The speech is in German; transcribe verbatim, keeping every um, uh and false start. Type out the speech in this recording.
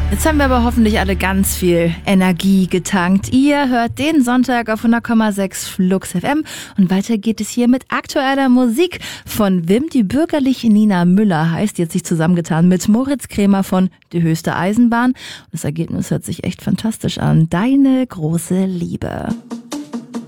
Jetzt haben wir aber hoffentlich alle ganz viel Energie getankt. Ihr hört den Sonntag auf hundert Komma sechs Flux F M und weiter geht es hier mit aktueller Musik von Wim. Die bürgerliche Nina Müller heißt, jetzt sich zusammengetan mit Moritz Krämer von Die höchste Eisenbahn. Das Ergebnis hört sich echt fantastisch an. Deine große Liebe.